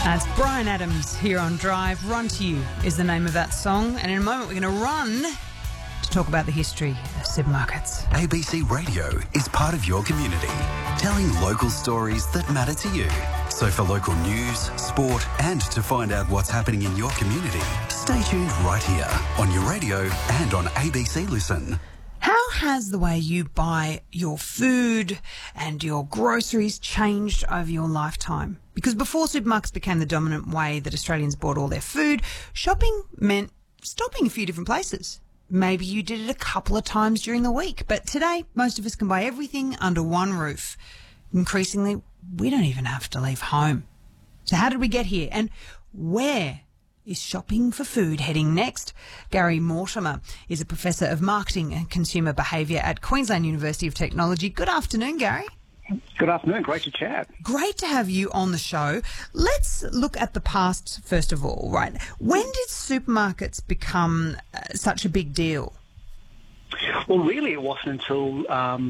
It's Bryan Adams here on Drive. Run to You is the name of that song. And in a moment, we're going to run to talk about the history of supermarkets. ABC Radio is part of your community, telling local stories that matter to you. So for local news, sport, and to find out what's happening in your community, stay tuned right here on your radio and on ABC Listen. How has the way you buy your food and your groceries changed over your lifetime? Because before supermarkets became the dominant way that Australians bought all their food, shopping meant stopping a few different places. Maybe you did it a couple of times during the week, but today most of us can buy everything under one roof. Increasingly, we don't even have to leave home. So how did we get here? And where is shopping for food heading next? Gary Mortimer is a professor of marketing and consumer behaviour at Queensland University of Technology. Good afternoon, Gary. Good afternoon. Great to chat. Great to have you on the show. Let's look at the past first of all, right? When did supermarkets become such a big deal? Well, really, it wasn't until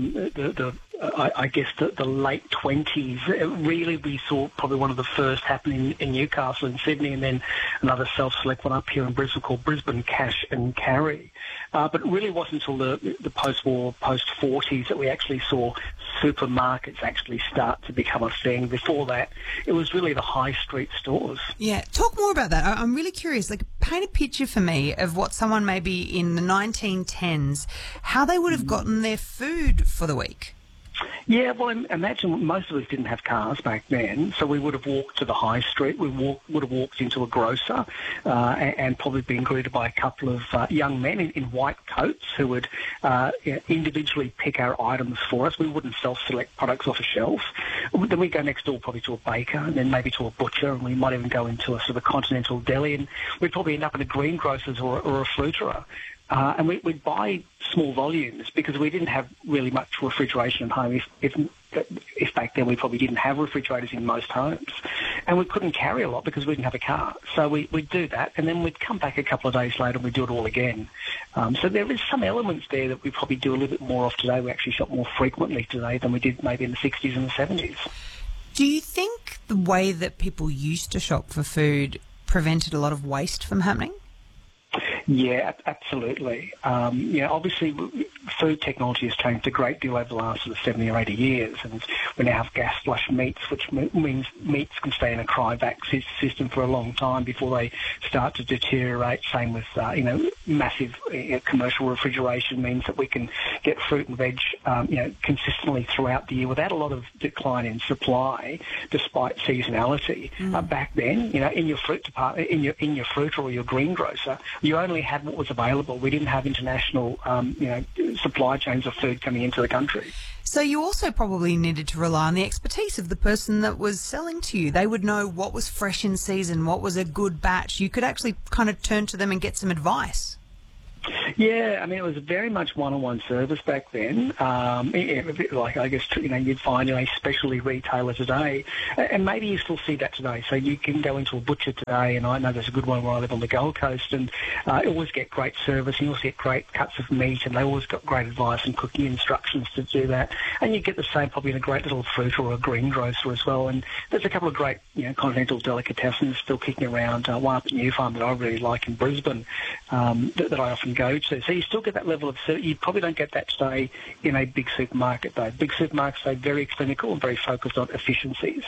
I guess the late 20s. Really, we saw probably one of the first happen in Newcastle and Sydney, and then another self-select one up here in Brisbane called Brisbane Cash and Carry. But it really wasn't until the post-war, post-40s that we actually saw supermarkets actually start to become a thing. Before that, it was really the high street stores. Yeah, talk more about that. I'm really curious. Like, paint a picture for me of what someone maybe in the 1910s, how they would have gotten their food for the week. Yeah, well, imagine most of us didn't have cars back then, so we would have walked to the high street. We would have walked into a grocer and probably been greeted by a couple of young men in white coats who would individually pick our items for us. We wouldn't self-select products off a shelf. Then we'd go next door probably to a baker and then maybe to a butcher, and we might even go into a sort of a continental deli, and we'd probably end up in a greengrocer's or a fruiterer. And we'd buy small volumes because we didn't have really much refrigeration at home. If back then we probably didn't have refrigerators in most homes, and we couldn't carry a lot because we didn't have a car. So we'd do that, and then we'd come back a couple of days later and we'd do it all again. So there is some elements there that we probably do a little bit more of today. We actually shop more frequently today than we did maybe in the 60s and the 70s. Do you think the way that people used to shop for food prevented a lot of waste from happening? Yeah, absolutely. Obviously, food technology has changed a great deal over the last sort of 70 or 80 years, and we now have gas flush meats, which means meats can stay in a cryovac system for a long time before they start to deteriorate. Same with, massive commercial refrigeration means that we can get fruit and veg, consistently throughout the year without a lot of decline in supply, despite seasonality. Back then, in your fruit department, in your fruit or your greengrocer, you only had what was available. We didn't have international, supply chains of food coming into the country. So you also probably needed to rely on the expertise of the person that was selling to you. They would know what was fresh in season, what was a good batch. You could actually kind of turn to them and get some advice. Yeah, I mean, it was very much one-on-one service back then. Like, I guess, you'd find a specialty retailer today, and maybe you still see that today. So you can go into a butcher today, and I know there's a good one where I live on the Gold Coast, and you always get great service, and you always get great cuts of meat, and they always got great advice and cooking instructions to do that. And you get the same probably in a great little fruit or a greengrocer as well. And there's a couple of great, continental delicatessens still kicking around. One up at New Farm that I really like in Brisbane that I often go to. So you still get that level of service. You probably don't get that today in a big supermarket, though. Big supermarkets are very clinical and very focused on efficiencies.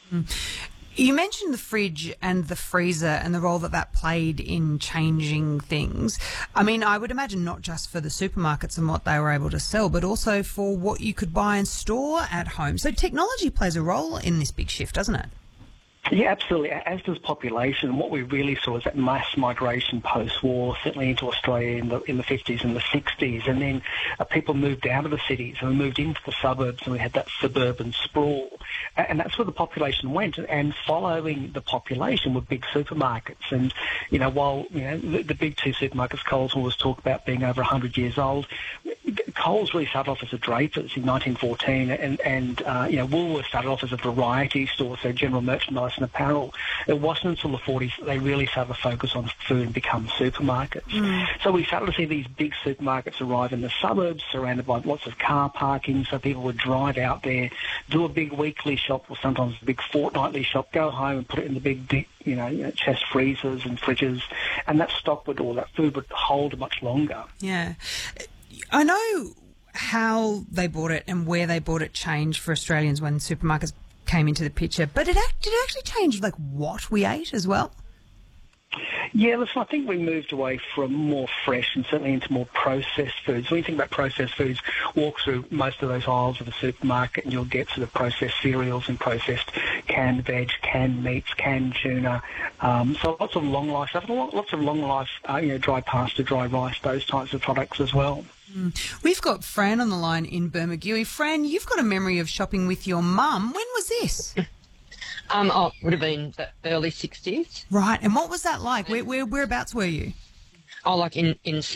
You mentioned the fridge and the freezer and the role that played in changing things. I mean, I would imagine not just for the supermarkets and what they were able to sell, but also for what you could buy and store at home. So technology plays a role in this big shift, doesn't it? Yeah, absolutely. As does population. What we really saw is that mass migration post-war, certainly into Australia in the 50s and the 60s, and then people moved out of the cities and we moved into the suburbs, and we had that suburban sprawl, and that's where the population went. And following the population were big supermarkets. And while the big two supermarkets, Coles always talk about being over 100 years old, Coles really started off as a Drapers in 1914, and Woolworths started off as a variety store, so general merchandise and apparel. It wasn't until the 40s that they really started to focus on food and become supermarkets. So we started to see these big supermarkets arrive in the suburbs, surrounded by lots of car parking, so people would drive out there, do a big weekly shop or sometimes a big fortnightly shop, go home and put it in the big chest freezers and fridges, and that stock that food would hold much longer. Yeah. I know how they bought it and where they bought it changed for Australians when supermarkets came into the picture, but did it actually change what we ate as well? Yeah, listen, I think we moved away from more fresh and certainly into more processed foods. When you think about processed foods, walk through most of those aisles of the supermarket and you'll get sort of processed cereals and processed canned veg, canned meats, canned tuna. So lots of long life stuff, and lots of long life, dry pasta, dry rice, those types of products as well. We've got Fran on the line in Bermagui. Fran, you've got a memory of shopping with your mum. When was this? It would have been the early 60s. Right, and what was that like? Whereabouts were you? Like in